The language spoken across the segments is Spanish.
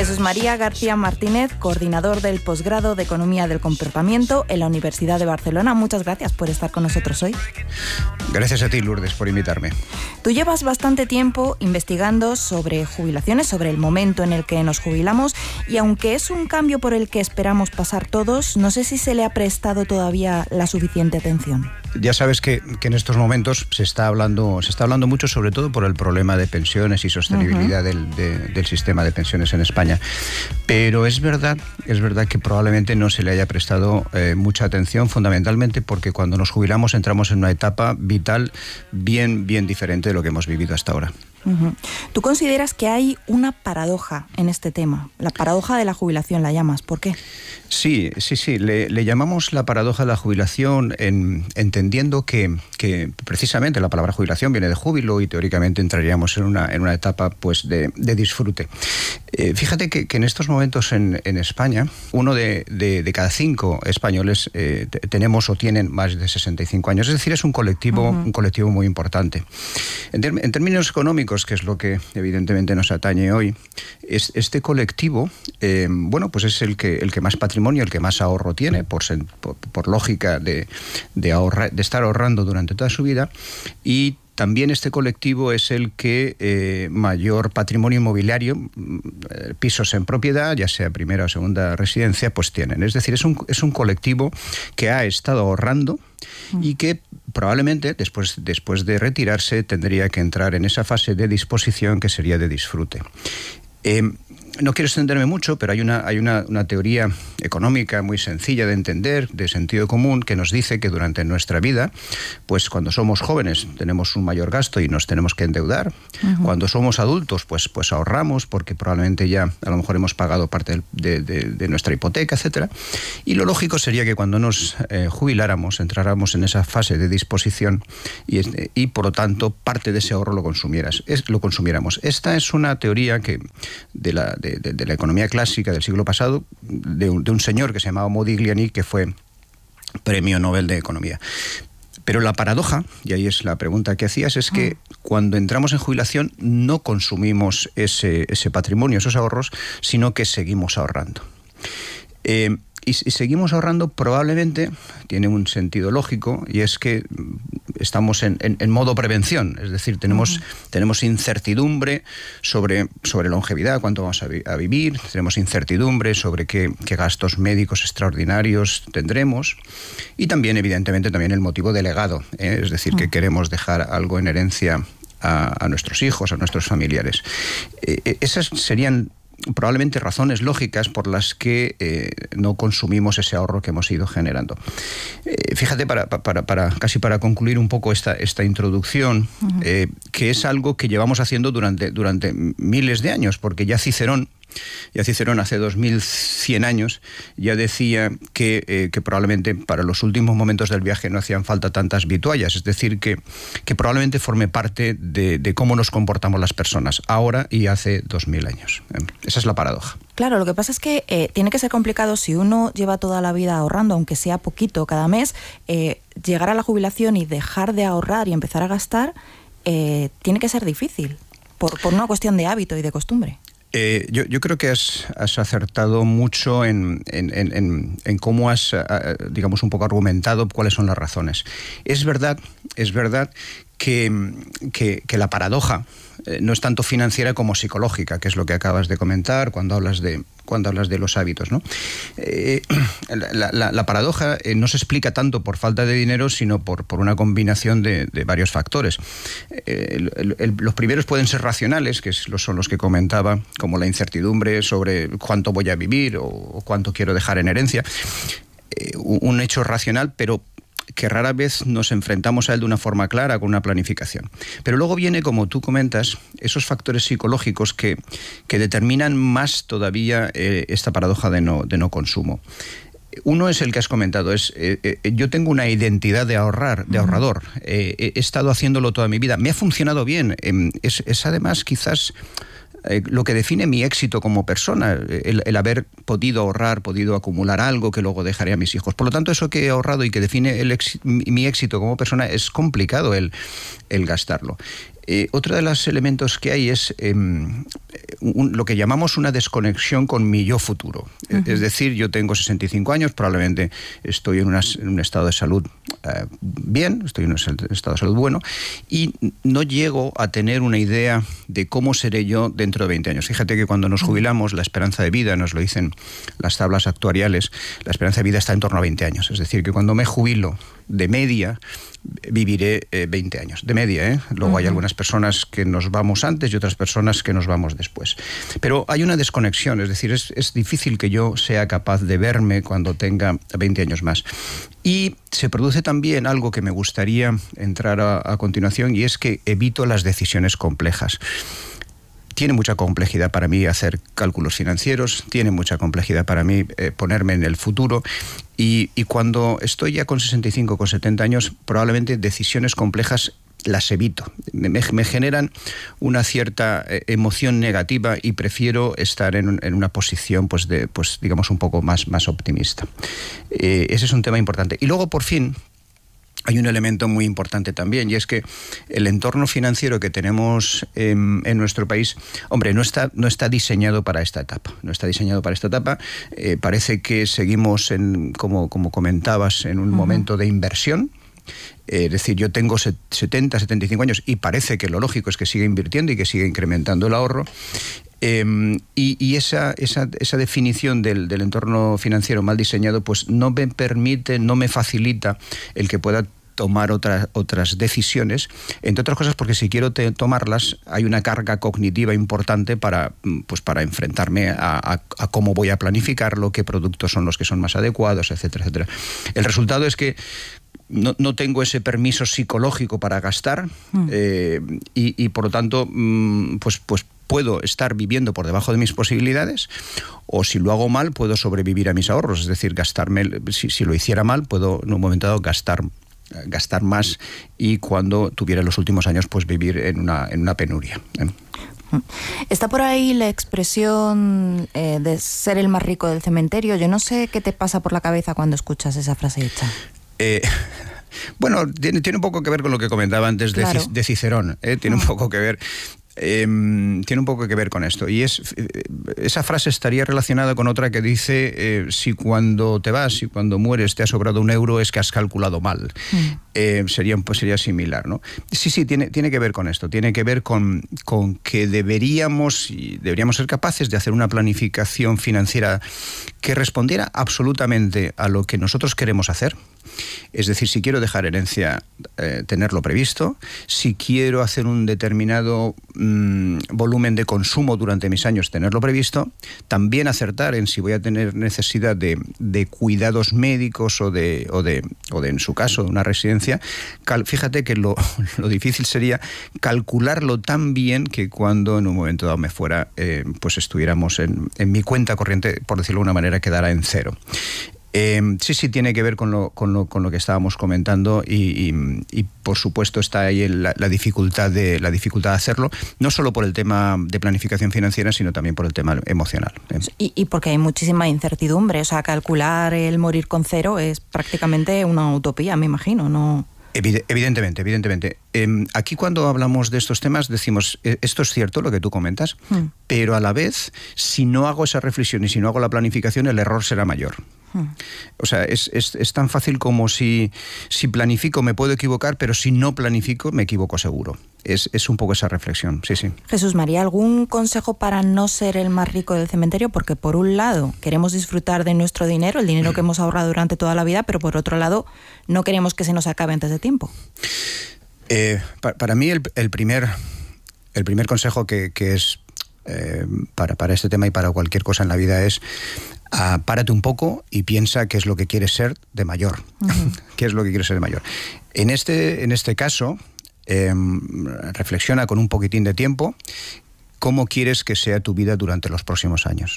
Jesús María García Martínez, coordinador del posgrado de Economía del Comportamiento en la Universidad de Barcelona. Muchas gracias por estar con nosotros hoy. Gracias a ti, Lourdes, por invitarme. Tú llevas bastante tiempo investigando sobre jubilaciones, sobre el momento en el que nos jubilamos, y aunque es un cambio por el que esperamos pasar todos, no sé si se le ha prestado todavía la suficiente atención. Ya sabes que en estos momentos se está hablando mucho, sobre todo por el problema de pensiones y sostenibilidad del sistema de pensiones en España. Pero es verdad que probablemente no se le haya prestado mucha atención, fundamentalmente porque cuando nos jubilamos entramos en una etapa vital bien diferente de lo que hemos vivido hasta ahora. ¿Tú consideras que hay una paradoja en este tema? La paradoja de la jubilación la llamas, ¿por qué? Sí, le llamamos la paradoja de la jubilación entendiendo que precisamente la palabra jubilación viene de júbilo y teóricamente entraríamos en una etapa pues de disfrute. Fíjate que en estos momentos en España, uno de cada 5 españoles tenemos o tienen más de 65 años, es decir, es un colectivo muy importante. En términos económicos, que es lo que evidentemente nos atañe hoy, este colectivo, pues es el que más patrimonio, el que más ahorro tiene, por lógica de estar ahorrando durante toda su vida, y también este colectivo es el que mayor patrimonio inmobiliario, pisos en propiedad, ya sea primera o segunda residencia, pues tienen. Es decir, es un colectivo que ha estado ahorrando y que probablemente después de retirarse tendría que entrar en esa fase de disposición que sería de disfrute. No quiero extenderme mucho, pero hay una teoría económica muy sencilla de entender, de sentido común, que nos dice que durante nuestra vida, pues cuando somos jóvenes tenemos un mayor gasto y nos tenemos que endeudar. Cuando somos adultos, pues ahorramos porque probablemente ya a lo mejor hemos pagado parte de nuestra hipoteca, etcétera. Y lo lógico sería que cuando nos jubiláramos, entráramos en esa fase de disposición y por lo tanto parte de ese ahorro lo consumiéramos. Esta es una teoría que de la economía clásica del siglo pasado, de un señor que se llamaba Modigliani, que fue premio Nobel de Economía. Pero la paradoja, y ahí es la pregunta que hacías, es que cuando entramos en jubilación no consumimos ese patrimonio, esos ahorros, sino que seguimos ahorrando. Y seguimos ahorrando probablemente, tiene un sentido lógico, y es que estamos en modo prevención, es decir, tenemos incertidumbre sobre longevidad, cuánto vamos a vivir, tenemos incertidumbre sobre qué gastos médicos extraordinarios tendremos, y también, evidentemente, el motivo de legado, es decir, que queremos dejar algo en herencia a nuestros hijos, a nuestros familiares. Esas serían probablemente razones lógicas por las que no consumimos ese ahorro que hemos ido generando. Fíjate, casi para concluir un poco esta introducción, que es algo que llevamos haciendo durante miles de años, porque ya Cicerón hace 2100 años ya decía que probablemente para los últimos momentos del viaje no hacían falta tantas vituallas, es decir, que probablemente forme parte de cómo nos comportamos las personas ahora y hace 2000 años. Esa es la paradoja. Claro, lo que pasa es que tiene que ser complicado si uno lleva toda la vida ahorrando, aunque sea poquito cada mes, llegar a la jubilación y dejar de ahorrar y empezar a gastar, tiene que ser difícil, por una cuestión de hábito y de costumbre. Yo creo que has acertado mucho en cómo has, digamos, un poco argumentado cuáles son las razones. Es verdad que la paradoja no es tanto financiera como psicológica, que es lo que acabas de comentar cuando hablas de los hábitos, ¿no? La paradoja no se explica tanto por falta de dinero, sino por una combinación de varios factores. Los primeros pueden ser racionales, que son los que comentaba, como la incertidumbre sobre cuánto voy a vivir o cuánto quiero dejar en herencia. Un hecho racional, pero que rara vez nos enfrentamos a él de una forma clara, con una planificación. Pero luego viene, como tú comentas, esos factores psicológicos que determinan más todavía esta paradoja de no consumo. Uno es el que has comentado, yo tengo una identidad de ahorrador, he estado haciéndolo toda mi vida, me ha funcionado bien, es además quizás lo que define mi éxito como persona, el haber podido ahorrar, podido acumular algo que luego dejaré a mis hijos. Por lo tanto, eso que he ahorrado y que define mi éxito como persona, es complicado el gastarlo. Otro de los elementos que hay es lo que llamamos una desconexión con mi yo futuro. Es decir, yo tengo 65 años, probablemente estoy en un estado de salud bien, estoy en un estado de salud bueno, y no llego a tener una idea de cómo seré yo dentro de 20 años. Fíjate que cuando nos jubilamos, la esperanza de vida, nos lo dicen las tablas actuariales, la esperanza de vida está en torno a 20 años. Es decir, que cuando me jubilo, de media, viviré 20 años. De media, ¿eh? Luego hay algunas personas que nos vamos antes y otras personas que nos vamos después. Pero hay una desconexión, es decir, es difícil que yo sea capaz de verme cuando tenga 20 años más. Y se produce también algo que me gustaría entrar a continuación, y es que evito las decisiones complejas. Tiene mucha complejidad para mí hacer cálculos financieros, tiene mucha complejidad para mí ponerme en el futuro, y cuando estoy ya con 65, con 70 años, probablemente decisiones complejas las evito. Me generan una cierta emoción negativa y prefiero estar en una posición, pues digamos, un poco más optimista. Ese es un tema importante. Y luego, por fin, hay un elemento muy importante también, y es que el entorno financiero que tenemos en nuestro país, hombre, no está diseñado para esta etapa. No está diseñado para esta etapa. Parece que seguimos, como comentabas, en un momento de inversión. Es decir, yo tengo 70, 75 años y parece que lo lógico es que siga invirtiendo y que siga incrementando el ahorro. Y esa definición del entorno financiero mal diseñado, pues no me permite, no me facilita el que pueda tomar otras decisiones, entre otras cosas porque si quiero tomarlas hay una carga cognitiva importante para enfrentarme a cómo voy a planificarlo, qué productos son los que son más adecuados, etcétera, etcétera. El resultado es que no tengo ese permiso psicológico para gastar y por lo tanto pues puedo estar viviendo por debajo de mis posibilidades, o si lo hago mal puedo sobrevivir a mis ahorros, es decir, gastarme, si lo hiciera mal puedo en un momento dado gastar más, y cuando tuviera los últimos años pues vivir en una penuria. Está por ahí la expresión de ser el más rico del cementerio. Yo no sé qué te pasa por la cabeza cuando escuchas esa frase hecha. Bueno, tiene un poco que ver con lo que comentaba antes de Cicerón. Tiene un poco que ver. Tiene un poco que ver con esto, y esa frase estaría relacionada con otra que dice si cuando te vas, si cuando mueres te ha sobrado €1 es que has calculado mal. Sería similar, ¿no? Sí, tiene que ver con esto, tiene que ver con que deberíamos ser capaces de hacer una planificación financiera que respondiera absolutamente a lo que nosotros queremos hacer. Es decir, si quiero dejar herencia, tenerlo previsto. Si quiero hacer un determinado volumen de consumo durante mis años, tenerlo previsto. También acertar en si voy a tener necesidad de cuidados médicos o de en su caso, de una residencia. Fíjate que lo difícil sería calcularlo tan bien que cuando en un momento dado me fuera, pues estuviéramos en mi cuenta corriente, por decirlo de una manera, quedara en cero. Sí, tiene que ver con lo que estábamos comentando, y por supuesto está ahí la dificultad de hacerlo, no solo por el tema de planificación financiera, sino también por el tema emocional. Y porque hay muchísima incertidumbre, o sea, calcular el morir con cero es prácticamente una utopía, me imagino, ¿no? Evidentemente. Aquí cuando hablamos de estos temas decimos, esto es cierto lo que tú comentas, pero a la vez, si no hago esa reflexión y si no hago la planificación, el error será mayor. O sea, es tan fácil como si planifico me puedo equivocar, pero si no planifico me equivoco seguro. Es un poco esa reflexión, sí. Jesús María, ¿algún consejo para no ser el más rico del cementerio? Porque por un lado queremos disfrutar de nuestro dinero, el dinero que hemos ahorrado durante toda la vida, pero por otro lado no queremos que se nos acabe antes de tiempo. Para mí el primer consejo que es para este tema y para cualquier cosa en la vida es párate un poco y piensa qué es lo que quieres ser de mayor. ¿Qué es lo que quieres ser de mayor? En este caso, reflexiona con un poquitín de tiempo cómo quieres que sea tu vida durante los próximos años.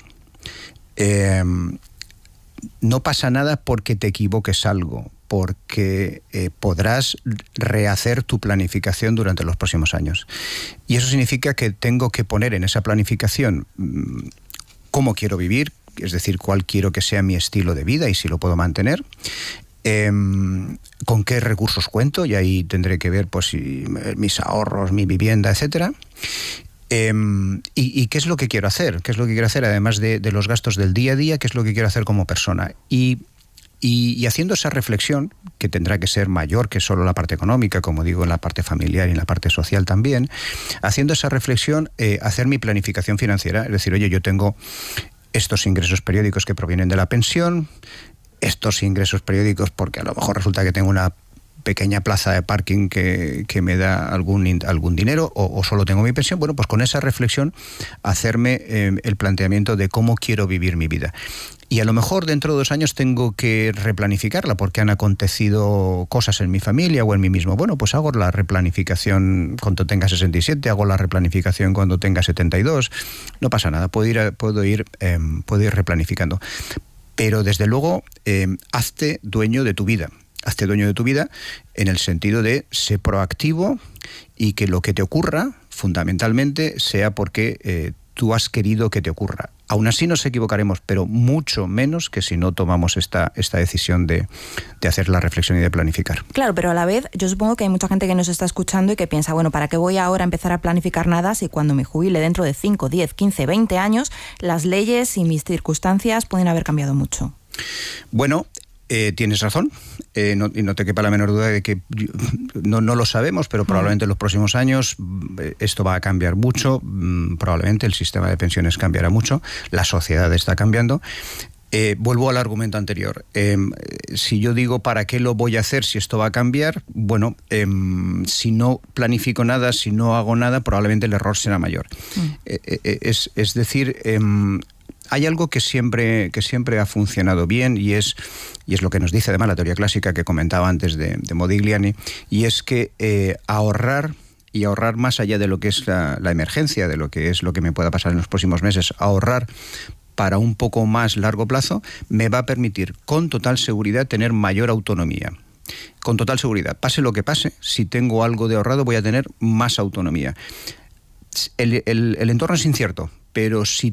No pasa nada porque te equivoques algo, porque podrás rehacer tu planificación durante los próximos años. Y eso significa que tengo que poner en esa planificación cómo quiero vivir, es decir, cuál quiero que sea mi estilo de vida y si lo puedo mantener. con qué recursos cuento, y ahí tendré que ver pues mis ahorros, mi vivienda, etcétera. Y qué es lo que quiero hacer, además de los gastos del día a día, qué es lo que quiero hacer como persona. Y haciendo esa reflexión, que tendrá que ser mayor que solo la parte económica, como digo, en la parte familiar y en la parte social también, haciendo esa reflexión, hacer mi planificación financiera, es decir, oye, yo tengo estos ingresos periódicos que provienen de la pensión, estos ingresos periódicos porque a lo mejor resulta que tengo una pequeña plaza de parking que me da algún dinero, o solo tengo mi pensión. Bueno, pues con esa reflexión hacerme el planteamiento de cómo quiero vivir mi vida. Y a lo mejor dentro de 2 años tengo que replanificarla porque han acontecido cosas en mi familia o en mí mismo. Bueno, pues hago la replanificación cuando tenga 67, hago la replanificación cuando tenga 72. No pasa nada, puedo ir replanificando. Pero desde luego, hazte dueño de tu vida. Hazte dueño de tu vida en el sentido de ser proactivo y que lo que te ocurra, fundamentalmente, sea porque tú has querido que te ocurra. Aún así nos equivocaremos, pero mucho menos que si no tomamos esta decisión de hacer la reflexión y de planificar. Claro, pero a la vez yo supongo que hay mucha gente que nos está escuchando y que piensa, bueno, ¿para qué voy ahora a empezar a planificar nada si cuando me jubile dentro de 5, 10, 15, 20 años, las leyes y mis circunstancias pueden haber cambiado mucho? Bueno, tienes razón, y no te quepa la menor duda de que no lo sabemos, pero probablemente en los próximos años esto va a cambiar mucho, probablemente el sistema de pensiones cambiará mucho, la sociedad está cambiando. Vuelvo al argumento anterior. Si yo digo ¿para qué lo voy a hacer si esto va a cambiar? Bueno, si no planifico nada, si no hago nada, probablemente el error será mayor. Es decir, hay algo que siempre ha funcionado bien y es lo que nos dice además la teoría clásica que comentaba antes de Modigliani, y es que ahorrar más allá de lo que es la emergencia, de lo que es lo que me pueda pasar en los próximos meses, ahorrar para un poco más largo plazo, me va a permitir con total seguridad tener mayor autonomía. Con total seguridad, pase lo que pase, si tengo algo de ahorrado voy a tener más autonomía. El entorno es incierto, pero si